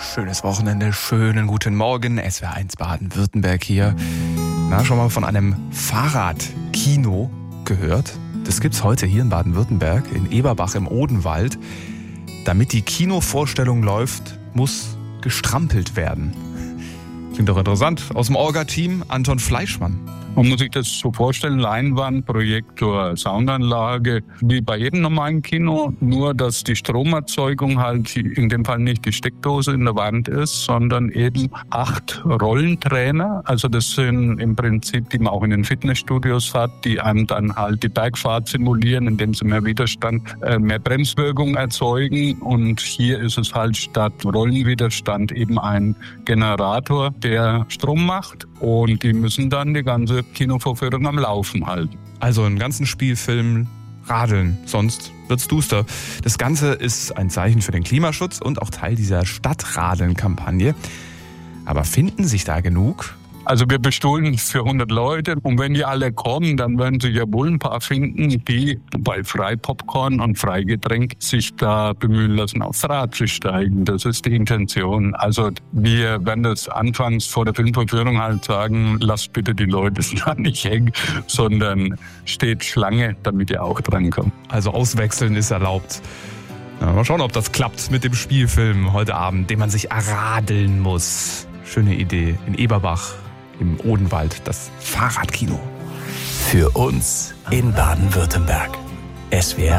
schönes Wochenende, schönen guten Morgen. SWR1 Baden-Württemberg hier. Schon mal von einem Fahrradkino gehört? Das gibt's heute hier in Baden-Württemberg, in Eberbach im Odenwald. Damit die Kinovorstellung läuft, muss gestrampelt werden. Klingt doch interessant. Aus dem Orga-Team Anton Fleischmann. Man muss sich das so vorstellen, Leinwand, Projektor, Soundanlage, wie bei jedem normalen Kino, nur dass die Stromerzeugung halt in dem Fall nicht die Steckdose in der Wand ist, sondern eben 8 Rollentrainer. Also das sind im Prinzip, die man auch in den Fitnessstudios hat, die einem dann halt die Bergfahrt simulieren, indem sie mehr Widerstand, mehr Bremswirkung erzeugen. Und hier ist es halt statt Rollenwiderstand eben ein Generator, der Strom macht. Und die müssen dann die ganze Kinovorführung am Laufen halten. Also einen ganzen Spielfilm radeln, sonst wird's duster. Das Ganze ist ein Zeichen für den Klimaschutz und auch Teil dieser Stadtradeln-Kampagne. Aber finden sich da genug? Also wir bestuhlen für 100 Leute und wenn die alle kommen, dann werden sich ja wohl ein paar finden, die bei Freipopcorn und Freigetränk sich da bemühen lassen, aufs Rad zu steigen. Das ist die Intention. Also wir werden das anfangs vor der Filmvorführung halt sagen, lasst bitte die Leute da nicht hängen, sondern steht Schlange, ihr auch drankommt. Also auswechseln ist erlaubt. Ja, mal schauen, ob das klappt mit dem Spielfilm heute Abend, den man sich erradeln muss. Schöne Idee. In Eberbach im Odenwald, das Fahrradkino. Für uns in Baden-Württemberg. SWR